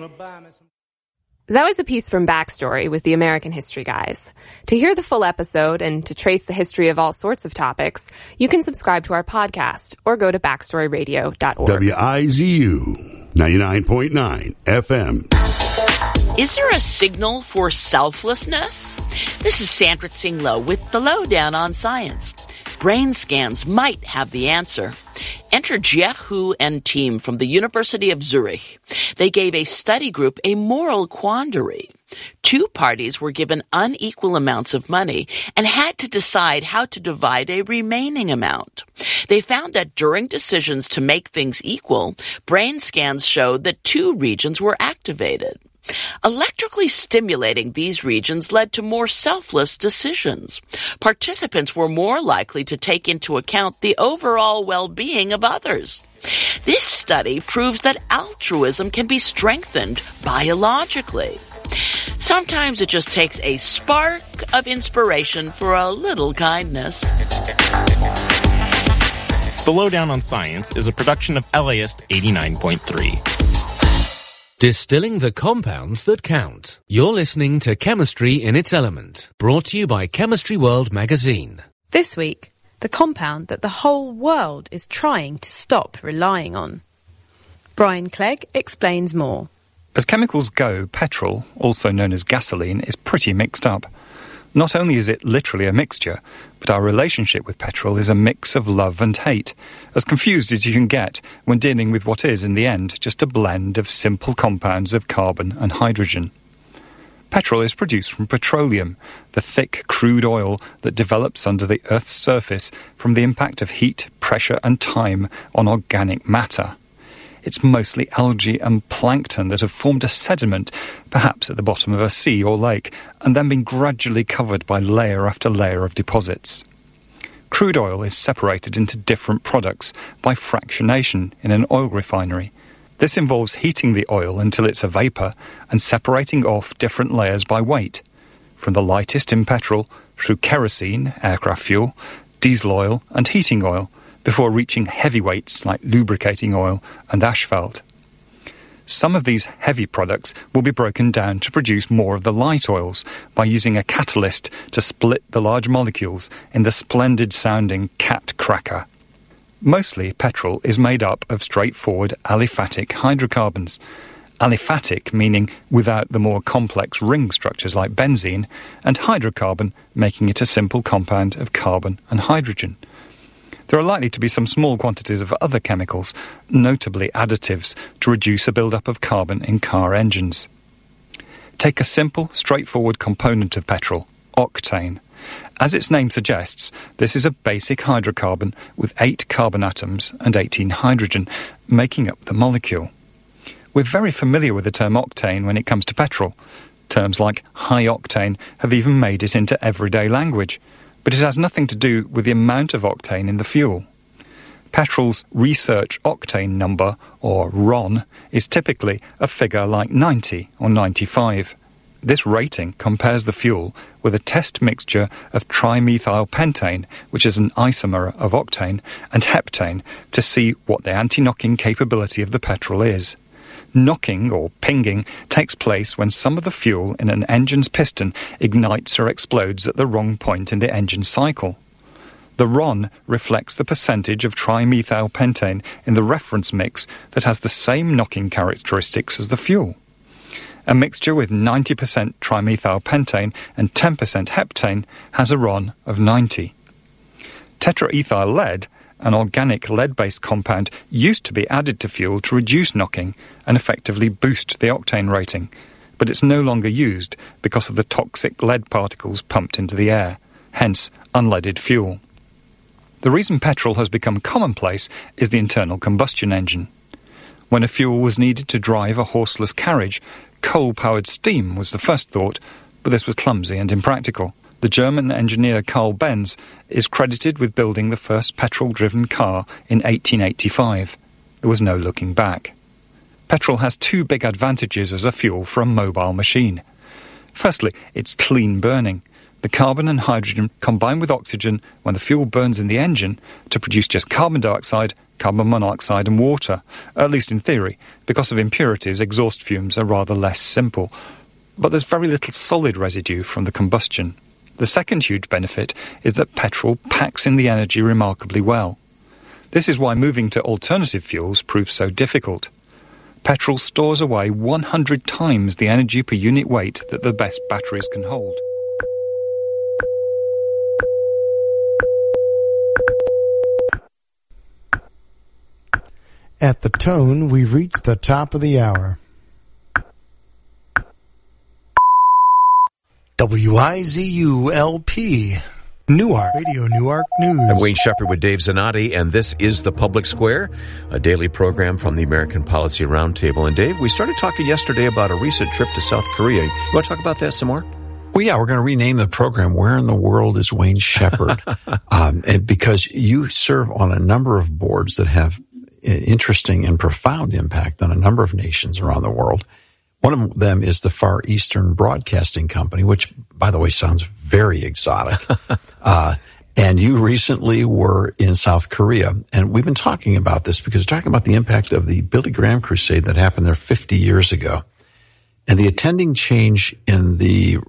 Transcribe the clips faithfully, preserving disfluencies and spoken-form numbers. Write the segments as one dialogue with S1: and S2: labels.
S1: gonna buy me some...
S2: That was a piece from Backstory with the American History Guys. To hear the full episode and to trace the history of all sorts of topics, you can subscribe to our podcast or go to backstory radio dot org.
S3: W I Z U ninety-nine point nine F M.
S4: Is there a signal for selflessness? This is Sandra Tsinglo with the Lowdown on Science. Brain scans might have the answer. Enter Jie Hu and team from the University of Zurich. They gave a study group a moral quandary. Two parties were given unequal amounts of money and had to decide how to divide a remaining amount. They found that during decisions to make things equal, brain scans showed that two regions were activated. Electrically stimulating these regions led to more selfless decisions. Participants were more likely to take into account the overall well-being of others. This study proves that altruism can be strengthened biologically. Sometimes it just takes a spark of inspiration for a little kindness.
S5: The Lowdown on Science is a production of L A S T eighty-nine point three.
S6: Distilling the compounds that count. You're listening to Chemistry in its Element, brought to you by Chemistry World magazine.
S7: This week, the compound that the whole world is trying to stop relying on. Brian Clegg explains more.
S8: As chemicals go, petrol, also known as gasoline, is pretty mixed up. Not only is it literally a mixture, but our relationship with petrol is a mix of love and hate, as confused as you can get when dealing with what is, in the end, just a blend of simple compounds of carbon and hydrogen. Petrol is produced from petroleum, the thick crude oil that develops under the Earth's surface from the impact of heat, pressure and time on organic matter. It's mostly algae and plankton that have formed a sediment, perhaps at the bottom of a sea or lake, and then been gradually covered by layer after layer of deposits. Crude oil is separated into different products by fractionation in an oil refinery. This involves heating the oil until it's a vapour and separating off different layers by weight, from the lightest in petrol through kerosene, aircraft fuel, diesel oil and heating oil, before reaching heavyweights like lubricating oil and asphalt. Some of these heavy products will be broken down to produce more of the light oils by using a catalyst to split the large molecules in the splendid-sounding cat cracker. Mostly, petrol is made up of straightforward aliphatic hydrocarbons. Aliphatic meaning without the more complex ring structures like benzene, and hydrocarbon making it a simple compound of carbon and hydrogen. There are likely to be some small quantities of other chemicals, notably additives, to reduce a build-up of carbon in car engines. Take a simple, straightforward component of petrol, octane. As its name suggests, this is a basic hydrocarbon with eight carbon atoms and eighteen hydrogen, making up the molecule. We're very familiar with the term octane when it comes to petrol. Terms like high octane have even made it into everyday language, but it has nothing to do with the amount of octane in the fuel. Petrol's research octane number, or R O N, is typically a figure like ninety or ninety-five. This rating compares the fuel with a test mixture of trimethylpentane, which is an isomer of octane, and heptane to see what the anti-knocking capability of the petrol is. Knocking, or pinging, takes place when some of the fuel in an engine's piston ignites or explodes at the wrong point in the engine cycle. The R O N reflects the percentage of trimethylpentane in the reference mix that has the same knocking characteristics as the fuel. A mixture with ninety percent trimethylpentane and ten percent heptane has a R O N of ninety. Tetraethyl lead, an organic lead-based compound, used to be added to fuel to reduce knocking and effectively boost the octane rating, but it's no longer used because of the toxic lead particles pumped into the air, hence unleaded fuel. The reason petrol has become commonplace is the internal combustion engine. When a fuel was needed to drive a horseless carriage, coal-powered steam was the first thought, but this was clumsy and impractical. The German engineer Carl Benz is credited with building the first petrol-driven car in eighteen eighty-five. There was no looking back. Petrol has two big advantages as a fuel for a mobile machine. Firstly, it's clean burning. The carbon and hydrogen combine with oxygen when the fuel burns in the engine to produce just carbon dioxide, carbon monoxide and water, at least in theory. Because of impurities, exhaust fumes are rather less simple. But there's very little solid residue from the combustion. The second huge benefit is that petrol packs in the energy remarkably well. This is why moving to alternative fuels proves so difficult. Petrol stores away one hundred times the energy per unit weight that the best batteries can hold.
S1: At the tone, we've reached the top of the hour. W I Z U L P, Newark, Radio Newark News.
S9: I'm Wayne Shepherd with Dave Zanotti, and this is The Public Square, a daily program from the American Policy Roundtable. And Dave, we started talking yesterday about a recent trip to South Korea. You want to talk about that some more?
S10: Well, yeah, we're going to rename the program Where in the World is Wayne Shepherd? um, and because you serve on a number of boards that have interesting and profound impact on a number of nations around the world. One of them is the Far Eastern Broadcasting Company, which, by the way, sounds very exotic. uh, and you recently were in South Korea. And we've been talking about this because we're talking about the impact of the Billy Graham crusade that happened there fifty years ago. And the attending change in the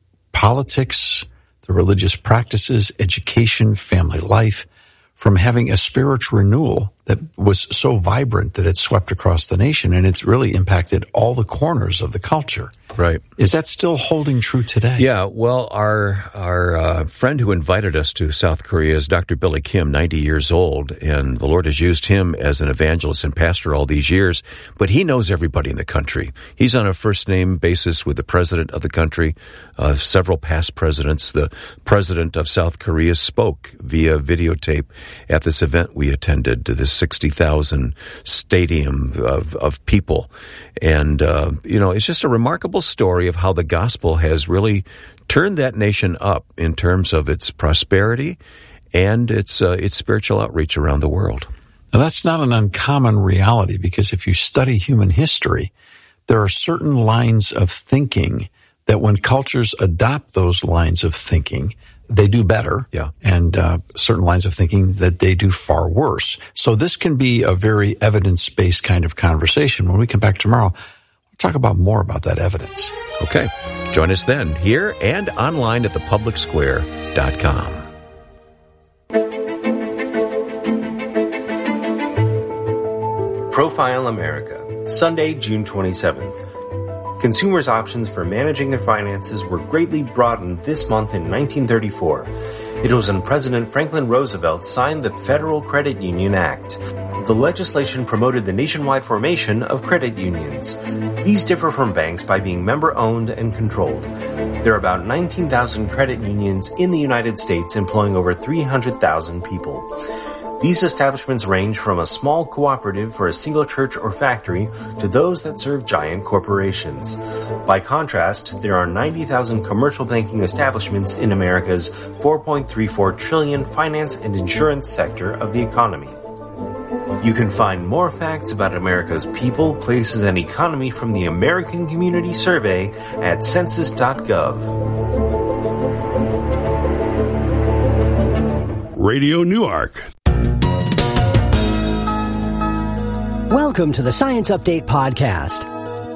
S10: politics, the religious practices, education, family life, from having a spiritual renewal that was so vibrant that it swept across the nation, and it's really impacted all the corners of the culture.
S9: Right.
S10: Is that still holding true today?
S9: Yeah, well, our our uh, friend who invited us to South Korea is Doctor Billy Kim, ninety years old, and the Lord has used him as an evangelist and pastor all these years, but he knows everybody in the country. He's on a first-name basis with the president of the country, uh, several past presidents. The president of South Korea spoke via videotape at this event we attended, to this sixty thousand stadium of, of people. And, uh, you know, it's just a remarkable story of how the gospel has really turned that nation up in terms of its prosperity and its uh, its spiritual outreach around the world.
S10: Now, that's not an uncommon reality, because if you study human history, there are certain lines of thinking that when cultures adopt those lines of thinking, they do better.
S9: Yeah.
S10: And uh, certain lines of thinking that they do far worse. So this can be a very evidence-based kind of conversation. When we come back tomorrow, we'll talk about more about that evidence.
S9: Okay. Join us then, here and online at the public square dot com.
S11: Profile America, Sunday, June twenty-seventh. Consumers' options for managing their finances were greatly broadened this month in nineteen thirty-four. It was when President Franklin Roosevelt signed the Federal Credit Union Act. The legislation promoted the nationwide formation of credit unions. These differ from banks by being member-owned and controlled. There are about nineteen thousand credit unions in the United States, employing over three hundred thousand people. These establishments range from a small cooperative for a single church or factory to those that serve giant corporations. By contrast, there are ninety thousand commercial banking establishments in America's four point three four trillion finance and insurance sector of the economy. You can find more facts about America's people, places, and economy from the American Community Survey at census dot gov.
S3: Radio Newark.
S12: Welcome to the Science Update Podcast.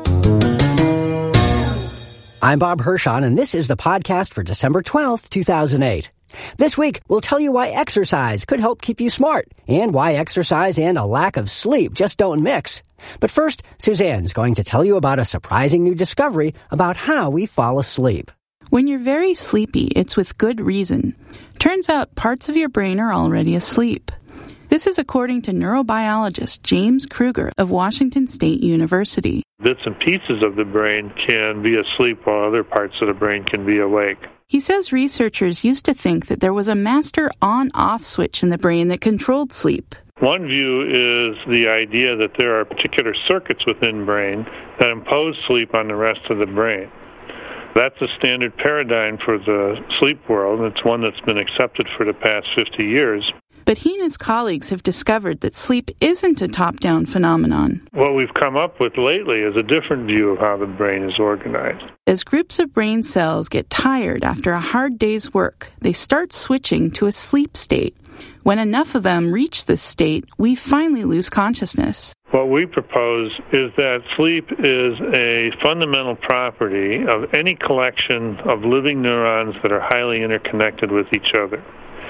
S12: I'm Bob Hirschon, and this is the podcast for December twelfth, two thousand eight. This week, we'll tell you why exercise could help keep you smart, and why exercise and a lack of sleep just don't mix. But first, Suzanne's going to tell you about a surprising new discovery about how we fall asleep.
S13: When you're very sleepy, it's with good reason. Turns out parts of your brain are already asleep. This is according to neurobiologist James Kruger of Washington State University.
S14: Bits and pieces of the brain can be asleep while other parts of the brain can be awake.
S13: He says researchers used to think that there was a master on-off switch in the brain that controlled sleep.
S14: One view is the idea that there are particular circuits within the brain that impose sleep on the rest of the brain. That's a standard paradigm for the sleep world, and it's one that's been accepted for the past fifty years.
S13: But he and his colleagues have discovered that sleep isn't a top-down phenomenon.
S14: What we've come up with lately is a different view of how the brain is organized.
S13: As groups of brain cells get tired after a hard day's work, they start switching to a sleep state. When enough of them reach this state, we finally lose consciousness.
S14: What we propose is that sleep is a fundamental property of any collection of living neurons that are highly interconnected with each other.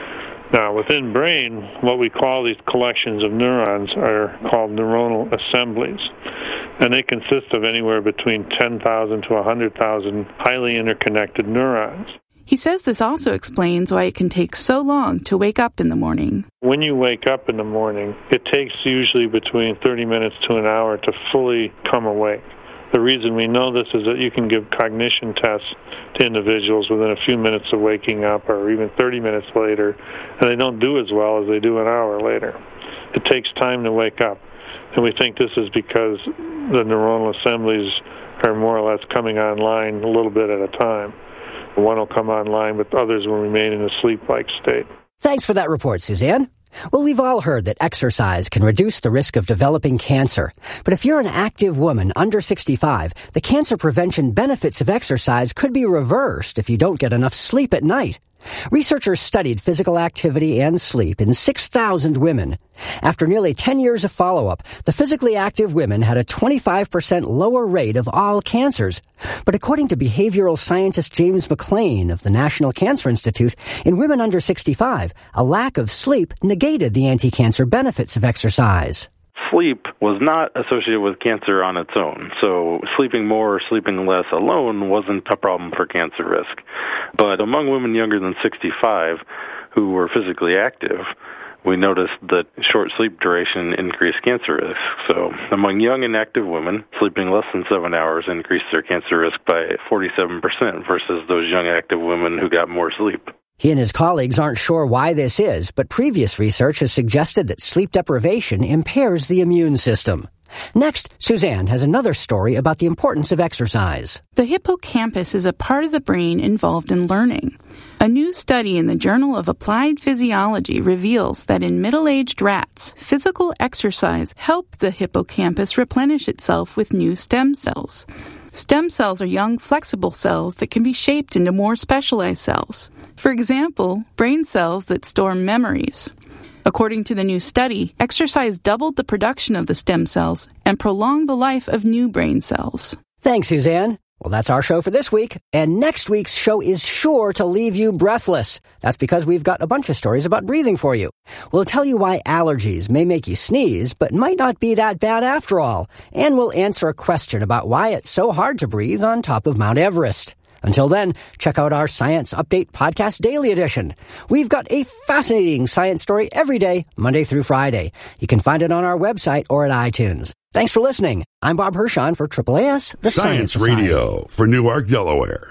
S14: Now, within brain, what we call these collections of neurons are called neuronal assemblies, and they consist of anywhere between ten thousand to one hundred thousand highly interconnected neurons.
S13: He says this also explains why it can take so long to wake up in the morning.
S14: When you wake up in the morning, it takes usually between thirty minutes to an hour to fully come awake. The reason we know this is that you can give cognition tests to individuals within a few minutes of waking up or even thirty minutes later, and they don't do as well as they do an hour later. It takes time to wake up, and we think this is because the neuronal assemblies are more or less coming online a little bit at a time. One will come online, but others will remain in a sleep-like state.
S12: Thanks for that report, Suzanne. Well, we've all heard that exercise can reduce the risk of developing cancer. But if you're an active woman under sixty-five, the cancer prevention benefits of exercise could be reversed if you don't get enough sleep at night. Researchers studied physical activity and sleep in six thousand women. After nearly ten years of follow-up, the physically active women had a twenty-five percent lower rate of all cancers. But according to behavioral scientist James McLean of the National Cancer Institute, in women under sixty-five, a lack of sleep negated the anti-cancer benefits of exercise.
S15: Sleep was not associated with cancer on its own. So sleeping more or sleeping less alone wasn't a problem for cancer risk. But among women younger than sixty-five who were physically active, we noticed that short sleep duration increased cancer risk. So among young and active women, sleeping less than seven hours increased their cancer risk by forty-seven percent versus those young active women who got more sleep.
S12: He and his colleagues aren't sure why this is, but previous research has suggested that sleep deprivation impairs the immune system. Next, Suzanne has another story about the importance of exercise.
S13: The hippocampus is a part of the brain involved in learning. A new study in the Journal of Applied Physiology reveals that in middle-aged rats, physical exercise helped the hippocampus replenish itself with new stem cells. Stem cells are young, flexible cells that can be shaped into more specialized cells. For example, brain cells that store memories. According to the new study, exercise doubled the production of the stem cells and prolonged the life of new brain cells.
S12: Thanks, Suzanne. Well, that's our show for this week, and next week's show is sure to leave you breathless. That's because we've got a bunch of stories about breathing for you. We'll tell you why allergies may make you sneeze, but might not be that bad after all, and we'll answer a question about why it's so hard to breathe on top of Mount Everest. Until then, check out our Science Update Podcast Daily Edition. We've got a fascinating science story every day, Monday through Friday. You can find it on our website or at iTunes. Thanks for listening. I'm Bob Hirschon for Triple A S, the Science,
S3: Science Radio for Newark, Delaware.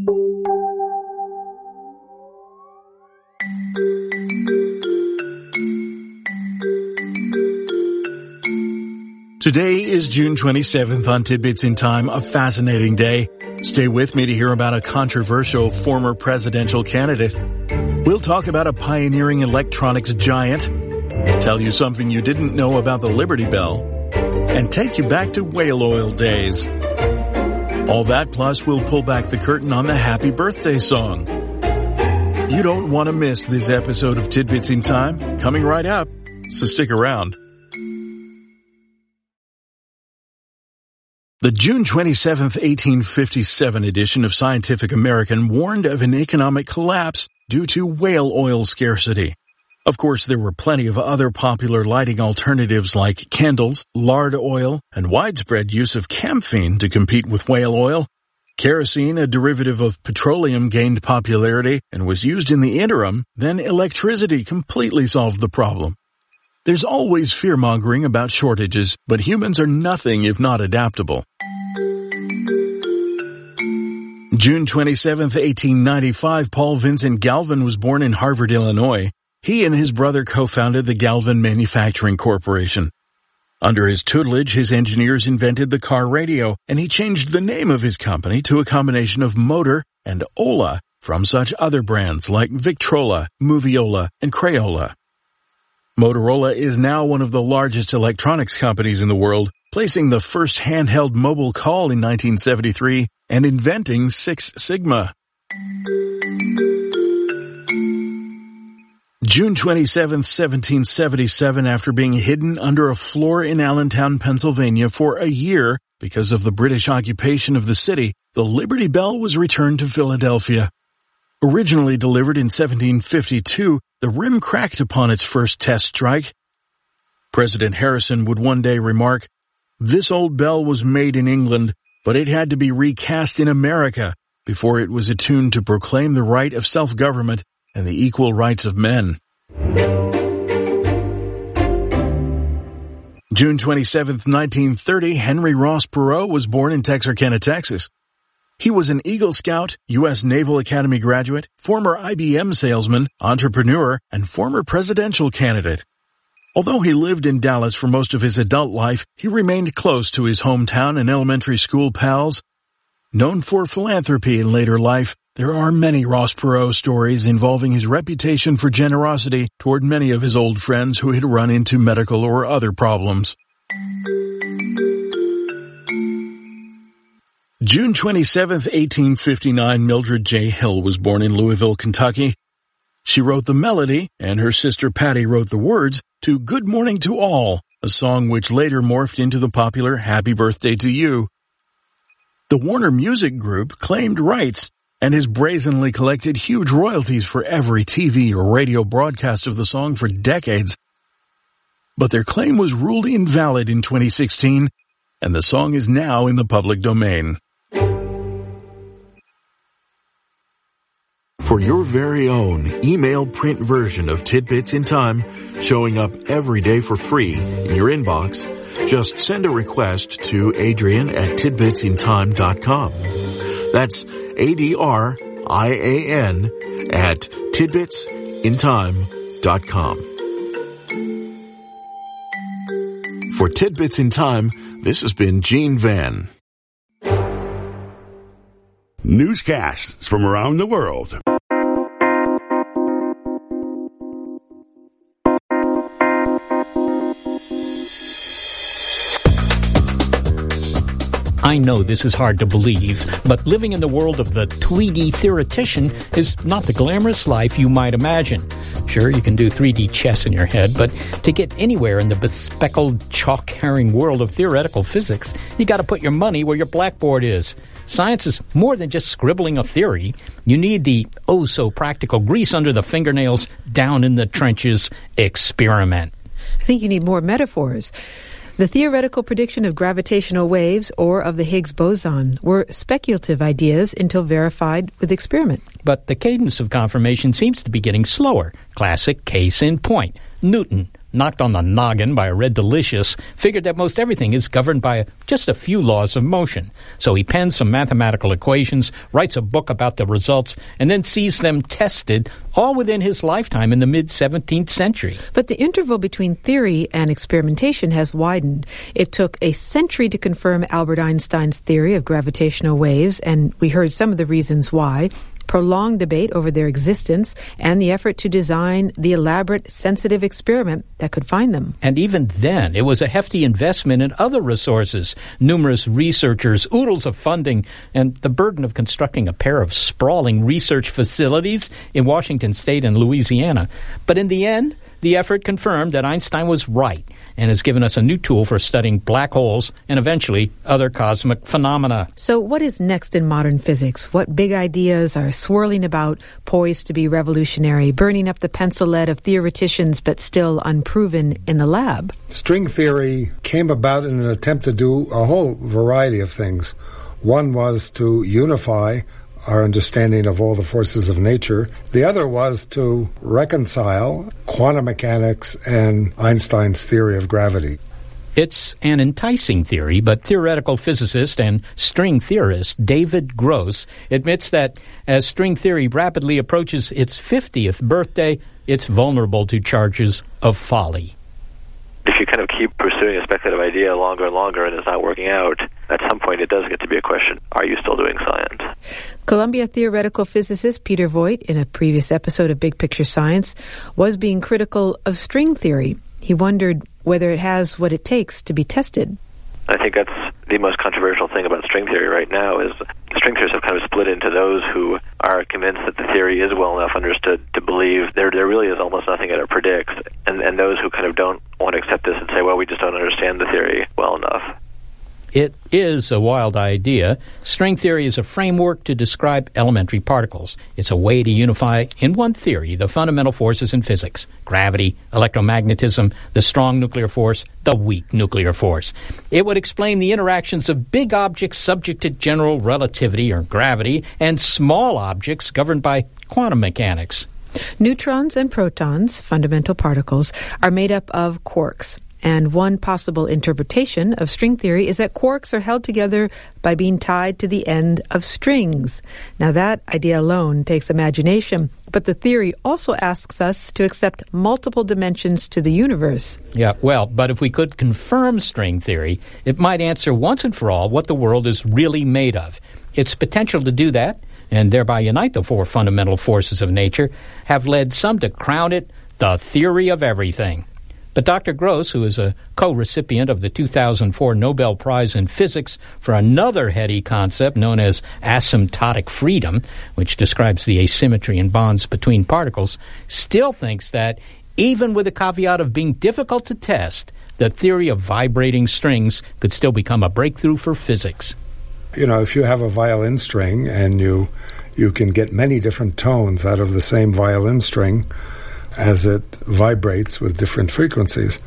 S16: Today is June twenty-seventh on Tidbits in Time, a fascinating day. Stay with me to hear about a controversial former presidential candidate. We'll talk about a pioneering electronics giant, tell you something you didn't know about the Liberty Bell, and take you back to whale oil days. All that plus we'll pull back the curtain on the happy birthday song. You don't want to miss this episode of Tidbits in Time, coming right up, so stick around. The June twenty-seventh, eighteen fifty-seven edition of Scientific American warned of an economic collapse due to whale oil scarcity. Of course, there were plenty of other popular lighting alternatives like candles, lard oil, and widespread use of camphene to compete with whale oil. Kerosene, a derivative of petroleum, gained popularity and was used in the interim. Then electricity completely solved the problem. There's always fear-mongering about shortages, but humans are nothing if not adaptable. June twenty-seventh, eighteen ninety-five, Paul Vincent Galvin was born in Harvard, Illinois. He and his brother co-founded the Galvin Manufacturing Corporation. Under his tutelage, his engineers invented the car radio, and he changed the name of his company to a combination of Motor and Ola from such other brands like Victrola, Moviola, and Crayola. Motorola is now one of the largest electronics companies in the world, placing the first handheld mobile call in nineteen seventy-three and inventing Six Sigma. June twenty-seventh, seventeen seventy-seven, after being hidden under a floor in Allentown, Pennsylvania for a year because of the British occupation of the city, the Liberty Bell was returned to Philadelphia. Originally delivered in seventeen fifty-two, the rim cracked upon its first test strike. President Harrison would one day remark, "This old bell was made in England, but it had to be recast in America before it was attuned to proclaim the right of self-government and the equal rights of men." June twenty-seventh, nineteen thirty, Henry Ross Perot was born in Texarkana, Texas. He was an Eagle Scout, U S Naval Academy graduate, former I B M salesman, entrepreneur, and former presidential candidate. Although he lived in Dallas for most of his adult life, he remained close to his hometown and elementary school pals. Known for philanthropy in later life, there are many Ross Perot stories involving his reputation for generosity toward many of his old friends who had run into medical or other problems. June twenty-seventh, eighteen fifty-nine, Mildred J. Hill was born in Louisville, Kentucky. She wrote the melody, and her sister Patty wrote the words to Good Morning to All, a song which later morphed into the popular Happy Birthday to You. The Warner Music Group claimed rights and has brazenly collected huge royalties for every T V or radio broadcast of the song for decades. But their claim was ruled invalid in twenty sixteen, and the song is now in the public domain.
S17: For your very own email print version of Tidbits in Time, showing up every day for free in your inbox, just send a request to Adrian at tidbits in time dot com. That's A D R I A N at tidbits in time dot com. For Tidbits in Time, this has been Gene Van.
S3: Newscasts from around the world.
S18: I know this is hard to believe, but living in the world of the Tweedy theoretician is not the glamorous life you might imagine. Sure, you can do three D chess in your head, but to get anywhere in the bespeckled, chalk-carrying world of theoretical physics, you gotta put your money where your blackboard is. Science is more than just scribbling a theory. You need the oh-so-practical grease under the fingernails, down in the trenches experiment.
S19: I think you need more metaphors. The theoretical prediction of gravitational waves or of the Higgs boson were speculative ideas until verified with experiment.
S18: But the cadence of confirmation seems to be getting slower. Classic case in point. Newton, knocked on the noggin by a red delicious, figured that most everything is governed by just a few laws of motion. So he pens some mathematical equations, writes a book about the results, and then sees them tested, all within his lifetime in the mid-seventeenth century.
S19: But the interval between theory and experimentation has widened. It took a century to confirm Albert Einstein's theory of gravitational waves, and we heard some of the reasons why. Prolonged debate over their existence, and the effort to design the elaborate, sensitive experiment that could find them.
S18: And even then, it was a hefty investment in other resources, numerous researchers, oodles of funding, and the burden of constructing a pair of sprawling research facilities in Washington State and Louisiana. But in the end, the effort confirmed that Einstein was right, and has given us a new tool for studying black holes and eventually other cosmic phenomena.
S19: So what is next in modern physics? What big ideas are swirling about, poised to be revolutionary, burning up the pencil lead of theoreticians but still unproven in the lab?
S20: String theory came about in an attempt to do a whole variety of things. One was to unify our understanding of all the forces of nature. The other was to reconcile quantum mechanics and Einstein's theory of gravity.
S18: It's an enticing theory, but theoretical physicist and string theorist David Gross admits that as string theory rapidly approaches its fiftieth birthday, it's vulnerable to charges of folly.
S21: If you kind of keep pursuing a speculative idea longer and longer and it's not working out, at some point it does get to be a question, are you still doing science?
S19: Columbia theoretical physicist Peter Voigt, in a previous episode of Big Picture Science, was being critical of string theory. He wondered whether it has what it takes to be tested.
S21: I think that's the most controversial thing about string theory right now is string theorists have kind of split into those who are convinced that the theory is well enough understood to believe there there really is almost nothing that it predicts, and, and those who kind of don't want to accept this and say, well, we just don't understand the theory well enough.
S18: It is a wild idea. String theory is a framework to describe elementary particles. It's a way to unify in one theory the fundamental forces in physics: gravity, electromagnetism, the strong nuclear force, the weak nuclear force. It would explain the interactions of big objects subject to general relativity or gravity and small objects governed by quantum mechanics.
S19: Neutrons and protons, fundamental particles, are made up of quarks. And one possible interpretation of string theory is that quarks are held together by being tied to the end of strings. Now, that idea alone takes imagination, but the theory also asks us to accept multiple dimensions to the universe.
S18: Yeah, well, but if we could confirm string theory, it might answer once and for all what the world is really made of. Its potential to do that, and thereby unite the four fundamental forces of nature, have led some to crown it the theory of everything. But Doctor Gross, who is a co-recipient of the two thousand four Nobel Prize in Physics for another heady concept known as asymptotic freedom, which describes the asymmetry in bonds between particles, still thinks that, even with the caveat of being difficult to test, the theory of vibrating strings could still become a breakthrough for physics.
S20: You know, if you have a violin string and you you can get many different tones out of the same violin string as it vibrates with different frequencies,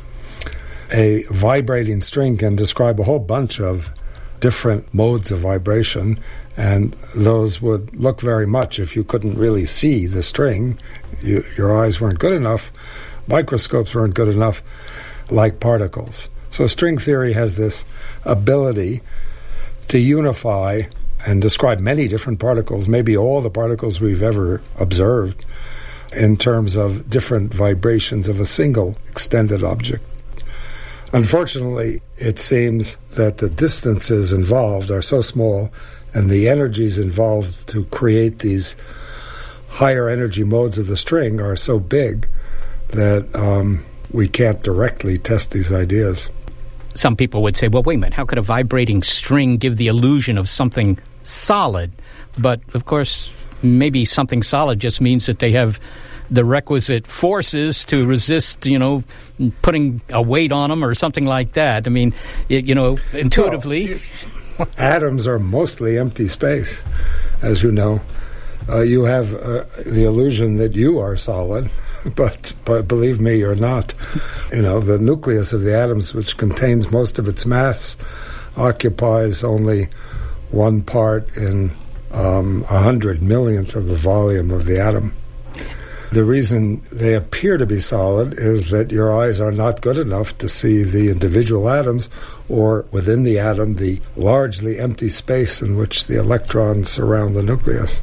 S20: a vibrating string can describe a whole bunch of different modes of vibration, and those would look very much, if you couldn't really see the string, you, your eyes weren't good enough, microscopes weren't good enough, like particles. So string theory has this ability to unify and describe many different particles, maybe all the particles we've ever observed, in terms of different vibrations of a single extended object. Unfortunately, it seems that the distances involved are so small and the energies involved to create these higher energy modes of the string are so big that um, we can't directly test these ideas.
S18: Some people would say, well, wait a minute, how could a vibrating string give the illusion of something solid? But, of course, maybe something solid just means that they have the requisite forces to resist, you know, putting a weight on them or something like that. I mean, it, you know, intuitively.
S20: Well, atoms are mostly empty space, as you know. Uh, you have uh, the illusion that you are solid, but, but believe me, you're not. You know, the nucleus of the atoms, which contains most of its mass, occupies only one part in Um, a hundred millionth of the volume of the atom. The reason they appear to be solid is that your eyes are not good enough to see the individual atoms, or within the atom, the largely empty space in which the electrons surround the nucleus.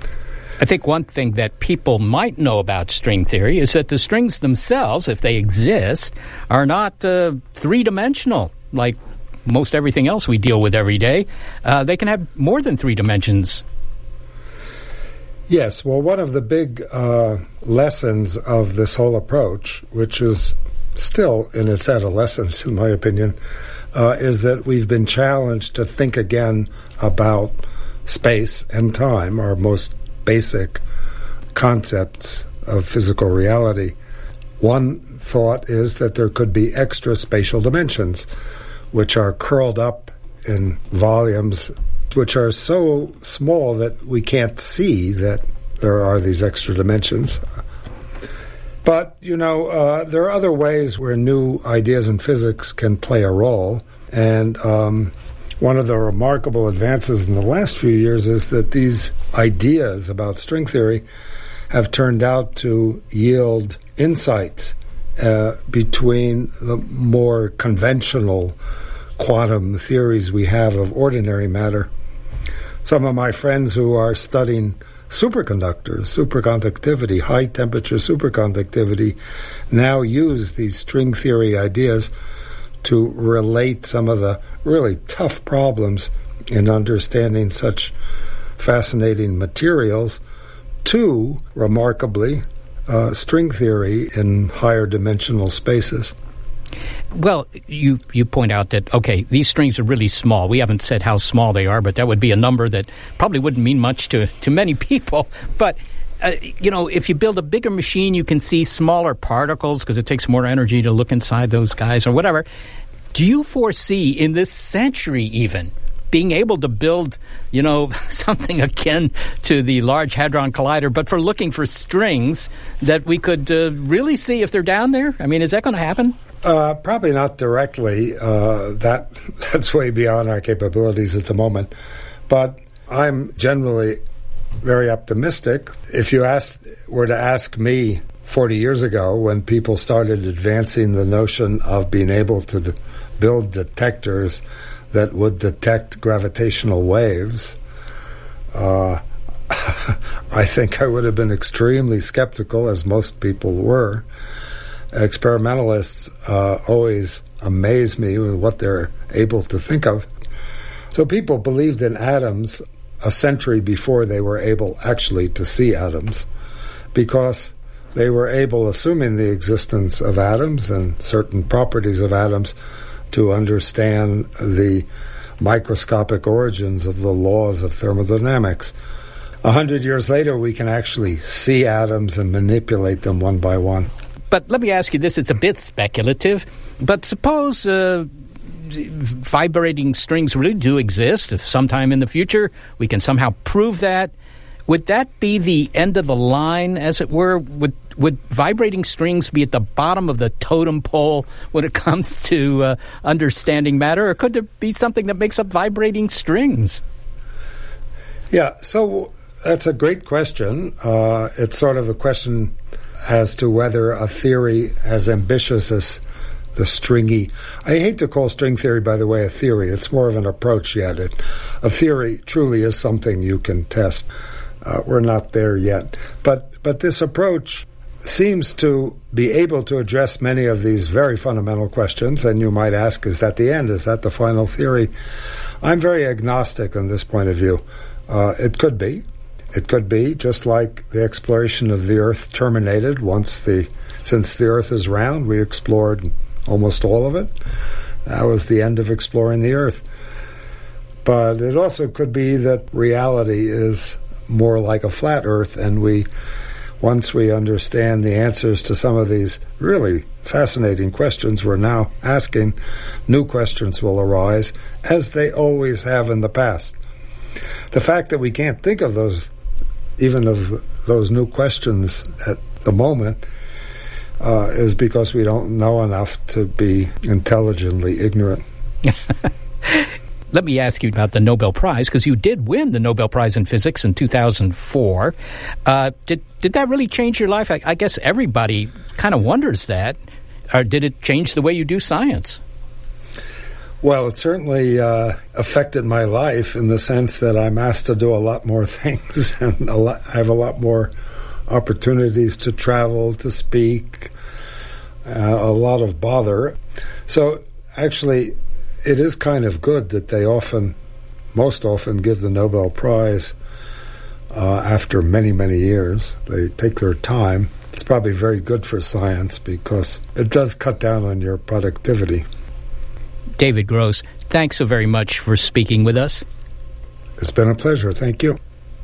S18: I think one thing that people might know about string theory is that the strings themselves, if they exist, are not uh, three-dimensional, like most everything else we deal with every day. Uh, they can have more than three dimensions.
S20: Yes, well, one of the big uh, lessons of this whole approach, which is still in its adolescence, in my opinion, uh, is that we've been challenged to think again about space and time, our most basic concepts of physical reality. One thought is that there could be extra spatial dimensions, which are curled up in volumes which are so small that we can't see that there are these extra dimensions. But, you know, uh, there are other ways where new ideas in physics can play a role, and um, one of the remarkable advances in the last few years is that these ideas about string theory have turned out to yield insights Uh, between the more conventional quantum theories we have of ordinary matter. Some of my friends who are studying superconductors, superconductivity, high-temperature superconductivity, now use these string theory ideas to relate some of the really tough problems in understanding such fascinating materials to, remarkably, uh, string theory in higher dimensional spaces.
S18: Well, you, you point out that, okay, these strings are really small. We haven't said how small they are, but that would be a number that probably wouldn't mean much to, to many people. But, uh, you know, if you build a bigger machine, you can see smaller particles because it takes more energy to look inside those guys or whatever. Do you foresee in this century even being able to build, you know, something akin to the Large Hadron Collider, but for looking for strings that we could uh, really see if they're down there? I mean, is that going to happen?
S20: Uh, probably not directly. Uh, that that's way beyond our capabilities at the moment. But I'm generally very optimistic. If you asked, were to ask me forty years ago, when people started advancing the notion of being able to de- build detectors that would detect gravitational waves, uh, I think I would have been extremely skeptical, as most people were. Experimentalists uh, always amaze me with what they're able to think of. So people believed in atoms a century before they were able actually to see atoms, because they were able, assuming the existence of atoms and certain properties of atoms, to understand the microscopic origins of the laws of thermodynamics. A hundred years later, we can actually see atoms and manipulate them one by one.
S18: But let me ask you this, it's a bit speculative, but suppose uh, vibrating strings really do exist. If sometime in the future we can somehow prove that, would that be the end of the line, as it were? Would would vibrating strings be at the bottom of the totem pole when it comes to uh, understanding matter, or could there be something that makes up vibrating strings?
S20: Yeah, so that's a great question. Uh, it's sort of a question as to whether a theory as ambitious as the stringy... I hate to call string theory, by the way, a theory. It's more of an approach yet. It, a theory truly is something you can test. Uh, we're not there yet. But but this approach seems to be able to address many of these very fundamental questions, and you might ask, is that the end? Is that the final theory? I'm very agnostic on this point of view. Uh, it could be. It could be, just like the exploration of the Earth terminated once the... Since the Earth is round, we explored almost all of it. That was the end of exploring the Earth. But it also could be that reality is more like a flat Earth, and we, once we understand the answers to some of these really fascinating questions we're now asking, new questions will arise, as they always have in the past. The fact that we can't think of those, even of those new questions at the moment, uh, is because we don't know enough to be intelligently ignorant.
S18: Let me ask you about the Nobel Prize, because you did win the Nobel Prize in Physics in two thousand four. Uh, did did that really change your life? I, I guess everybody kind of wonders that. Or did it change the way you do science?
S20: Well, it certainly uh, affected my life in the sense that I'm asked to do a lot more things, and a lot, I have a lot more opportunities to travel, to speak, uh, a lot of bother. So actually, it is kind of good that they often, most often, give the Nobel Prize uh, after many, many years. They take their time. It's probably very good for science because it does cut down on your productivity.
S18: David Gross, thanks so very much for speaking with us.
S20: It's been a pleasure. Thank you.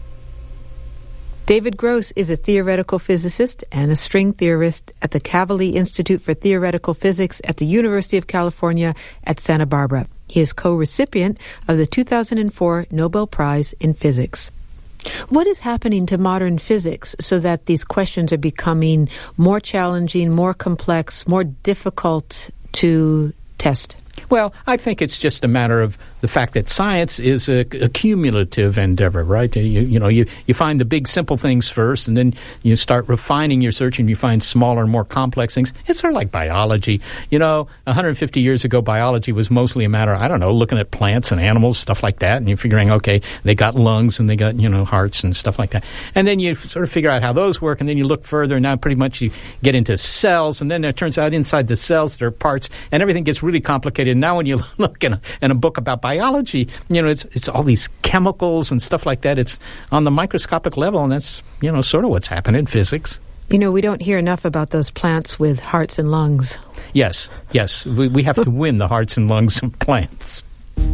S19: David Gross is a theoretical physicist and a string theorist at the Kavli Institute for Theoretical Physics at the University of California at Santa Barbara. He is co-recipient of the two thousand four Nobel Prize in Physics. What is happening to modern physics so that these questions are becoming more challenging, more complex, more difficult to test?
S18: Well, I think it's just a matter of the fact that science is a, a cumulative endeavor, right? You, you know, you, you find the big simple things first, and then you start refining your search, and you find smaller, more complex things. It's sort of like biology. You know, one hundred fifty years ago, biology was mostly a matter of, I don't know, looking at plants and animals, stuff like that, and you're figuring, okay, they got lungs and they got, you know, hearts and stuff like that. And then you sort of figure out how those work, and then you look further, and now pretty much you get into cells, and then it turns out inside the cells there are parts, and everything gets really complicated. Now when you look in a, in a book about biology, you know, it's it's all these chemicals and stuff like that. It's on the microscopic level, and that's, you know, sort of what's happening in physics.
S19: You know, we don't hear enough about those plants with hearts and lungs.
S18: Yes, yes. We, we have to win the hearts and lungs of plants.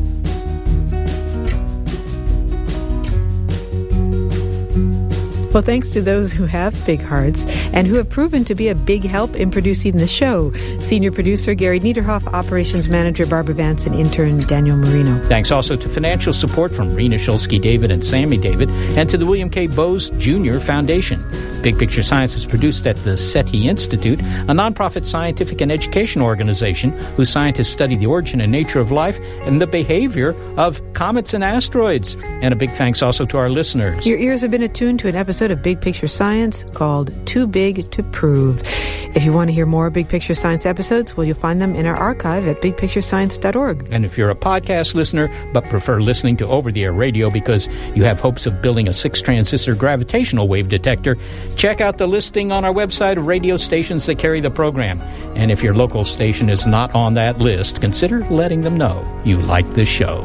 S19: Well, thanks to those who have big hearts and who have proven to be a big help in producing the show. Senior producer Gary Niederhoff, operations manager Barbara Vance, and intern Daniel Marino. Thanks also to financial support from Rena Shulsky David and Sammy David, and to the William K. Bowes Junior Foundation. Big Picture Science is produced at the SETI Institute, a nonprofit scientific and educational organization whose scientists study the origin and nature of life and the behavior of comets and asteroids. And a big thanks also to our listeners. Your ears have been attuned to an episode of Big Picture Science called Too Big to Prove. If you want to hear more Big Picture Science episodes, well, you'll find them in our archive at big picture science dot org. And if you're a podcast listener but prefer listening to over-the-air radio because you have hopes of building a six-transistor gravitational wave detector, check out the listing on our website of radio stations that carry the program. And if your local station is not on that list, consider letting them know you like the show.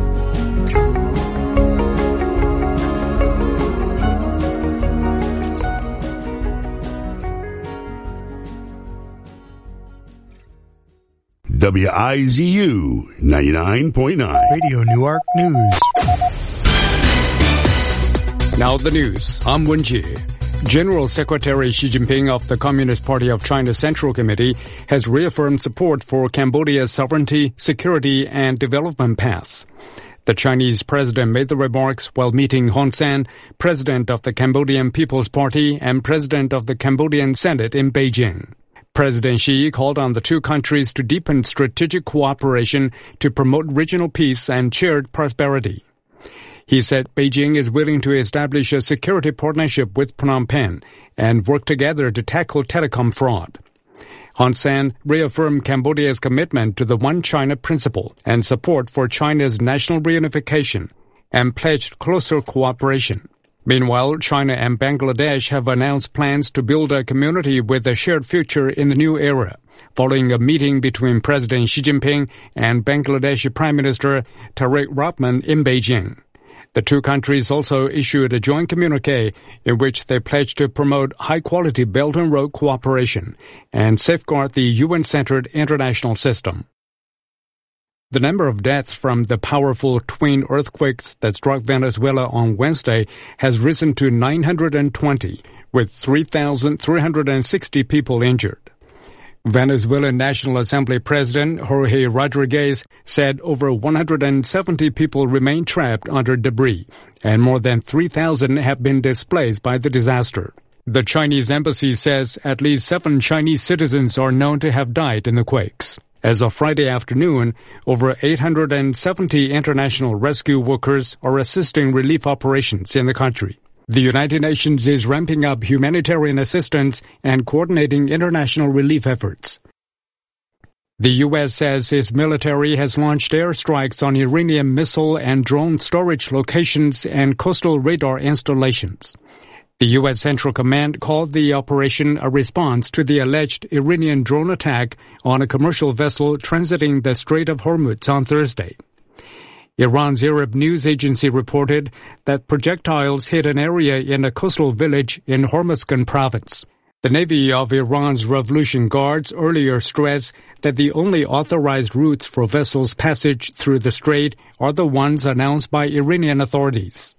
S3: W I Z U ninety-nine point nine.
S1: Radio Newark News.
S2: Now the news. I'm Wen-ji. General Secretary Xi Jinping of the Communist Party of China Central Committee has reaffirmed support for Cambodia's sovereignty, security, and development paths. The Chinese president made the remarks while meeting Hun Sen, president of the Cambodian People's Party and president of the Cambodian Senate in Beijing. President Xi called on the two countries to deepen strategic cooperation to promote regional peace and shared prosperity. He said Beijing is willing to establish a security partnership with Phnom Penh and work together to tackle telecom fraud. Hun Sen reaffirmed Cambodia's commitment to the One China principle and support for China's national reunification and pledged closer cooperation. Meanwhile, China and Bangladesh have announced plans to build a community with a shared future in the new era, following a meeting between President Xi Jinping and Bangladeshi Prime Minister Tariq Rahman in Beijing. The two countries also issued a joint communique in which they pledged to promote high-quality Belt and Road cooperation and safeguard the U N-centered international system. The number of deaths from the powerful twin earthquakes that struck Venezuela on Wednesday has risen to nine hundred twenty, with three thousand three hundred sixty people injured. Venezuelan National Assembly President Jorge Rodriguez said over one hundred seventy people remain trapped under debris, and more than three thousand have been displaced by the disaster. The Chinese embassy says at least seven Chinese citizens are known to have died in the quakes. As of Friday afternoon, over eight hundred seventy international rescue workers are assisting relief operations in the country. The United Nations is ramping up humanitarian assistance and coordinating international relief efforts. The U S says its military has launched airstrikes on Iranian missile and drone storage locations and coastal radar installations. The U S Central Command called the operation a response to the alleged Iranian drone attack on a commercial vessel transiting the Strait of Hormuz on Thursday. Iran's Arab news agency reported that projectiles hit an area in a coastal village in Hormuzgan province. The Navy of Iran's Revolution Guards earlier stressed that the only authorized routes for vessels' passage through the strait are the ones announced by Iranian authorities.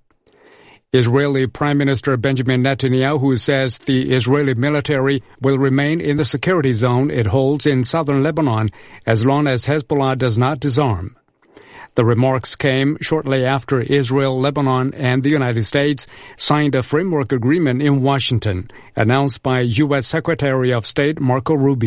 S2: Israeli Prime Minister Benjamin Netanyahu says the Israeli military will remain in the security zone it holds in southern Lebanon as long as Hezbollah does not disarm. The remarks came shortly after Israel, Lebanon, and the United States signed a framework agreement in Washington, announced by U S Secretary of State Marco Rubio.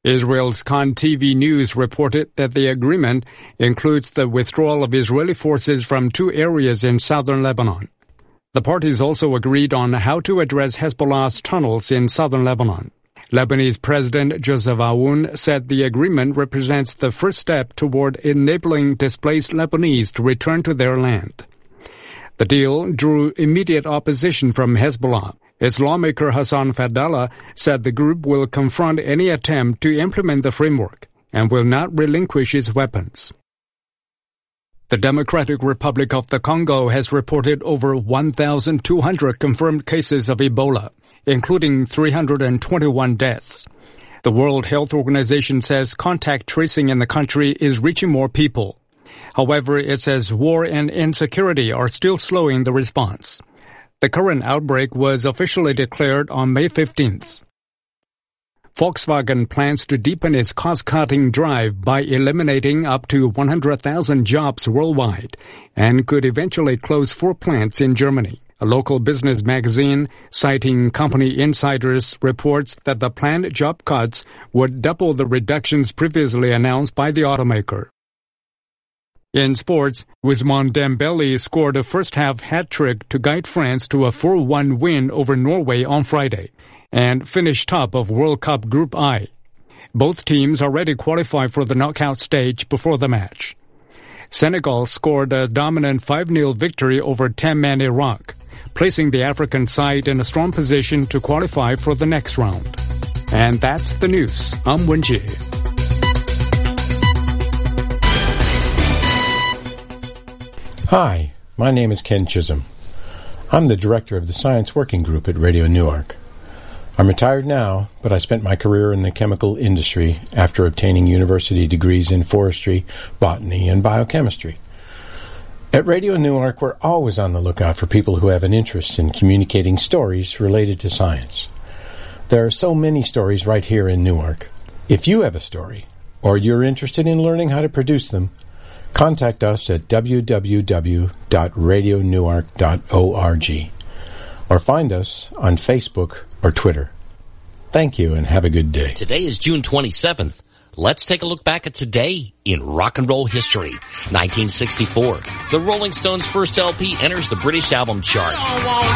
S2: Israel's Khan T V News reported that the agreement includes the withdrawal of Israeli forces from two areas in southern Lebanon. The parties also agreed on how to address Hezbollah's tunnels in southern Lebanon. Lebanese President Joseph Aoun said the agreement represents the first step toward enabling displaced Lebanese to return to their land. The deal drew immediate opposition from Hezbollah. Its lawmaker Hassan Fadallah said the group will confront any attempt to implement the framework and will not relinquish its weapons. The Democratic Republic of the Congo has reported over one thousand two hundred confirmed cases of Ebola, including three hundred twenty-one deaths. The World Health Organization says contact tracing in the country is reaching more people. However, it says war and insecurity are still slowing the response. The current outbreak was officially declared on May fifteenth. Volkswagen plans to deepen its cost-cutting drive by eliminating up to one hundred thousand jobs worldwide and could eventually close four plants in Germany. A local business magazine, citing company insiders, reports that the planned job cuts would double the reductions previously announced by the automaker. In sports, Ousmane Dembele scored a first-half hat-trick to guide France to a four one win over Norway on Friday and finished top of World Cup Group I. Both teams already qualified for the knockout stage before the match. Senegal scored a dominant five nil victory over ten-man Iraq, placing the African side in a strong position to qualify for the next round. And that's the news. I'm Wenjie.
S4: Hi, my name is Ken Chisholm. I'm the director of the Science Working Group at Radio Newark. I'm retired now, but I spent my career in the chemical industry after obtaining university degrees in forestry, botany, and biochemistry. At Radio Newark, we're always on the lookout for people who have an interest in communicating stories related to science. There are so many stories right here in Newark. If you have a story, or you're interested in learning how to produce them, contact us at w w w dot radio newark dot org or find us on Facebook or Twitter. Thank you and have a good day.
S22: Today is June twenty-seventh. Let's take a look back at today in rock and roll history. nineteen sixty-four, the Rolling Stones' first L P enters the British album chart.